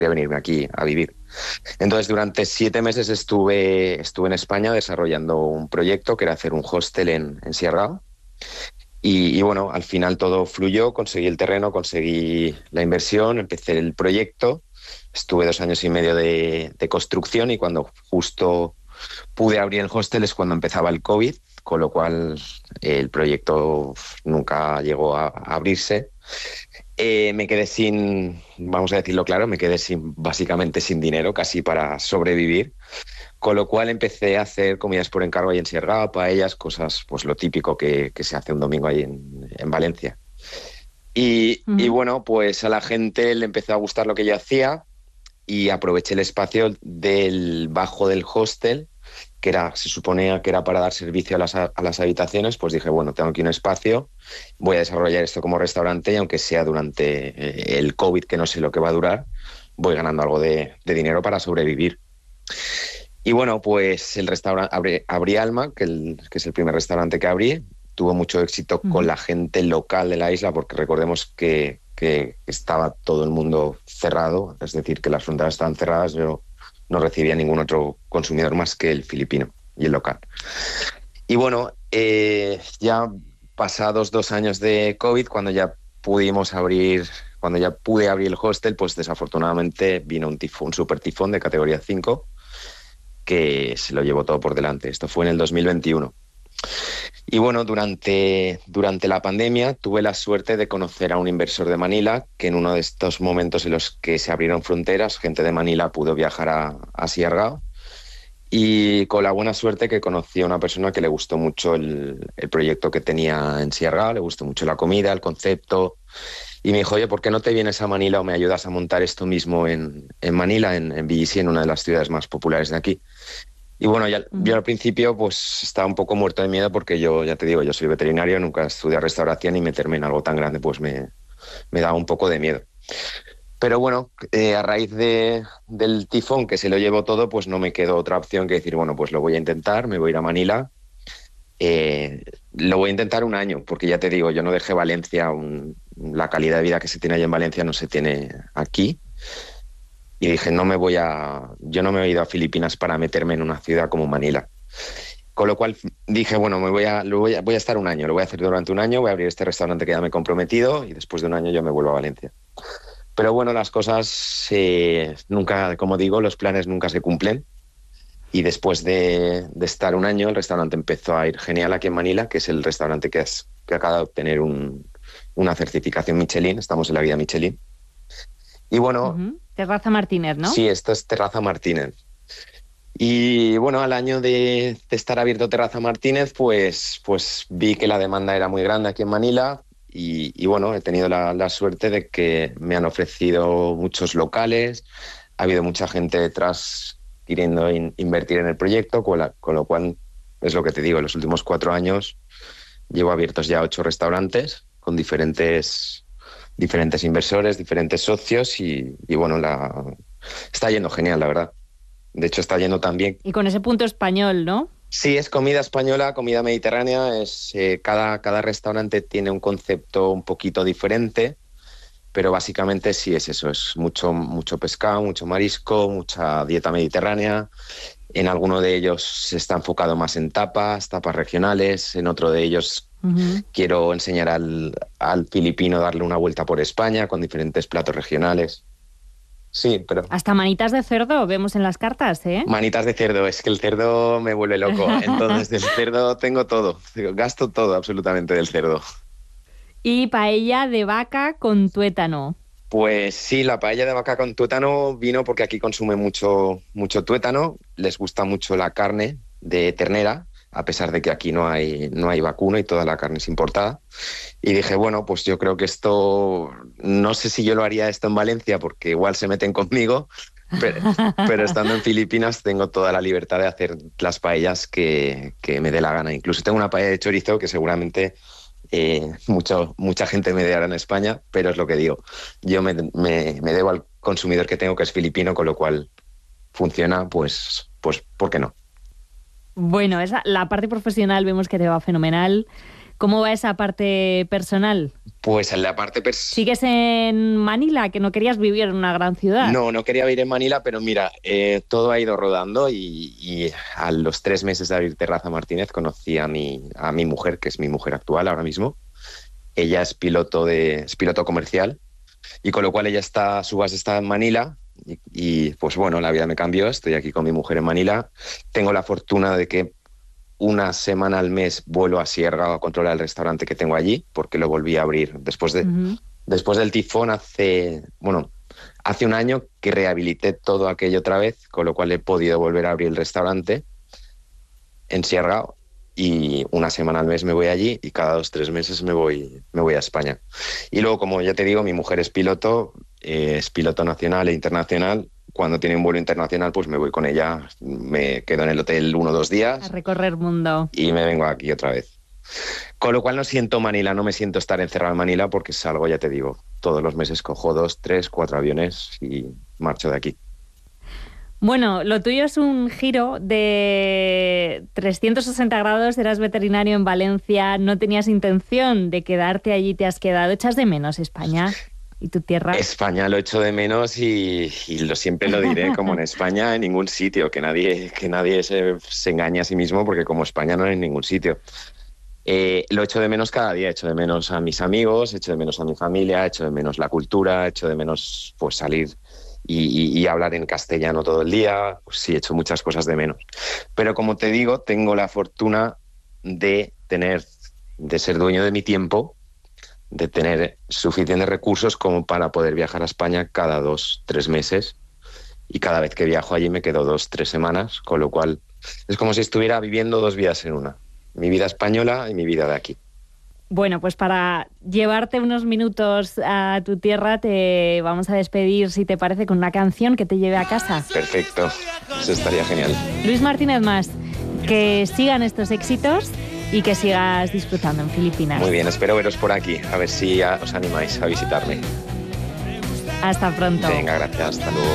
venirme aquí a vivir. Entonces, durante 7 meses estuve en España desarrollando un proyecto que era hacer un hostel en Sierra. Y bueno, al final todo fluyó, conseguí el terreno, conseguí la inversión, empecé el proyecto, estuve 2 años y medio de construcción y cuando justo pude abrir el hostel es cuando empezaba el COVID, con lo cual el proyecto nunca llegó a abrirse. Me quedé sin, vamos a decirlo claro, me quedé básicamente sin dinero, casi para sobrevivir. Con lo cual empecé a hacer comidas por encargo ahí en Sierra, paellas, cosas, pues lo típico que se hace un domingo ahí en Valencia. Y Ujú. bueno, pues a la gente le empezó a gustar lo que yo hacía y aproveché el espacio del bajo del hostel, se suponía que era para dar servicio a las habitaciones, pues dije, bueno, tengo aquí un espacio, voy a desarrollar esto como restaurante y aunque sea durante el COVID, que no sé lo que va a durar, voy ganando algo de dinero para sobrevivir. Y bueno, pues el restaurante abrí Alma, que es el primer restaurante que abrí. Tuvo mucho éxito con Ujú. la gente local de la isla, porque recordemos que estaba todo el mundo cerrado, es decir, que las fronteras estaban cerradas. Yo no recibía ningún otro consumidor más que el filipino y el local. Y bueno, ya pasados 2 años de COVID, cuando ya pude abrir el hostel, pues desafortunadamente vino un super tifón de categoría 5 que se lo llevó todo por delante. Esto fue en el 2021. Y bueno, durante la pandemia tuve la suerte de conocer a un inversor de Manila, que en uno de estos momentos en los que se abrieron fronteras, gente de Manila pudo viajar a Siargao. Y con la buena suerte que conocí a una persona que le gustó mucho el proyecto que tenía en Siargao, le gustó mucho la comida, el concepto, y me dijo, oye, ¿por qué no te vienes a Manila o me ayudas a montar esto mismo en Manila, en BGC, en una de las ciudades más populares de aquí? Y bueno, yo Ujú. al principio pues estaba un poco muerto de miedo porque yo, ya te digo, yo soy veterinario, nunca estudié restauración y meterme en algo tan grande pues me daba un poco de miedo. Pero bueno, a raíz del tifón que se lo llevó todo, pues no me quedó otra opción que decir, bueno, pues lo voy a intentar, me voy a ir a Manila. Eh, lo voy a intentar un año, porque ya te digo, yo no dejé Valencia, la calidad de vida que se tiene allá en Valencia no se tiene aquí. Y dije, yo no me he ido a Filipinas para meterme en una ciudad como Manila. Con lo cual dije, bueno, voy a estar un año, lo voy a hacer durante un año, voy a abrir este restaurante que ya me he comprometido y después de un año yo me vuelvo a Valencia. Pero bueno, las cosas nunca, como digo, los planes nunca se cumplen. Y después de estar un año, el restaurante empezó a ir genial aquí en Manila, que es el restaurante que acaba de obtener una certificación Michelin, estamos en la guía Michelin. Y bueno, Ujú. Terraza Martínez, ¿no? sí, esto es Terraza Martínez. Y bueno, al año de estar abierto Terraza Martínez, pues vi que la demanda era muy grande aquí en Manila y bueno, he tenido la suerte de que me han ofrecido muchos locales, ha habido mucha gente detrás queriendo invertir en el proyecto, con lo cual es lo que te digo, en los últimos 4 años llevo abiertos ya 8 restaurantes con diferentes inversores, diferentes socios y bueno, está yendo genial, la verdad. De hecho, está yendo también. Y con ese punto español, ¿no? Sí, es comida española, comida mediterránea. Cada restaurante tiene un concepto un poquito diferente, pero básicamente sí es eso. Es mucho pescado, mucho marisco, mucha dieta mediterránea. En alguno de ellos se está enfocado más en tapas regionales. En otro de ellos Ujú. quiero enseñar al filipino a darle una vuelta por España con diferentes platos regionales. Sí, pero Hasta manitas de cerdo vemos en las cartas, ¿eh? manitas de cerdo, es que el cerdo me vuelve loco. Entonces, del cerdo tengo todo. Gasto todo absolutamente del cerdo. Y paella de vaca con tuétano. Pues sí, la paella de vaca con tuétano vino porque aquí consume mucho tuétano. Les gusta mucho la carne de ternera, a pesar de que aquí no hay vacuno y toda la carne es importada. Y dije, bueno, pues yo creo que esto, no sé si yo lo haría esto en Valencia porque igual se meten conmigo, pero, pero estando en Filipinas tengo toda la libertad de hacer las paellas que me dé la gana. Incluso tengo una paella de chorizo que seguramente mucha gente me dará en España, pero es lo que digo. Yo me debo al consumidor que tengo, que es filipino, con lo cual funciona, pues ¿por qué no? Bueno, la parte profesional vemos que te va fenomenal. ¿Cómo va esa parte personal? Pues en la parte ¿Sigues en Manila, que no querías vivir en una gran ciudad? No, no quería vivir en Manila, pero mira, todo ha ido rodando y a los 3 meses de abrir Terraza Martínez conocí a mi mujer, que es mi mujer actual ahora mismo. Ella es piloto comercial y con lo cual su base está en Manila pues bueno, la vida me cambió, estoy aquí con mi mujer en Manila. Tengo la fortuna de que una semana al mes vuelo a Siargao a controlar el restaurante que tengo allí, porque lo volví a abrir después del tifón hace un año que rehabilité todo aquello otra vez, con lo cual he podido volver a abrir el restaurante en Siargao y una semana al mes me voy allí y cada 2-3 meses me voy a España. Y luego, como ya te digo, mi mujer es piloto nacional e internacional. Cuando tiene un vuelo internacional, pues me voy con ella, me quedo en el hotel 1 o 2 días. A recorrer mundo. Y me vengo aquí otra vez. Con lo cual no siento Manila, no me siento estar encerrado en Manila porque salgo, ya te digo, todos los meses cojo 2, 3, 4 aviones y marcho de aquí. Bueno, lo tuyo es un giro de 360 grados, eras veterinario en Valencia, no tenías intención de quedarte allí, te has quedado. ¿Echas de menos España y tu tierra? España lo echo de menos y siempre lo diré, como en España en ningún sitio, que nadie se engañe a sí mismo, porque como España no hay en ningún sitio. Lo echo de menos cada día, echo de menos a mis amigos, echo de menos a mi familia, echo de menos la cultura, echo de menos pues salir y hablar en castellano todo el día. Pues sí, echo muchas cosas de menos. Pero como te digo, tengo la fortuna de ser dueño de mi tiempo, de tener suficientes recursos como para poder viajar a España cada 2-3 meses, y cada vez que viajo allí me quedo 2-3 semanas, con lo cual es como si estuviera viviendo 2 vidas en una, mi vida española y mi vida de aquí. Bueno, pues para llevarte unos minutos a tu tierra te vamos a despedir, si te parece, con una canción que te lleve a casa. Perfecto, eso estaría genial. Luis Martínez Mas, que sigan estos éxitos y que sigas disfrutando en Filipinas. Muy bien, espero veros por aquí, a ver si os animáis a visitarme. Hasta pronto. Venga, gracias, hasta luego.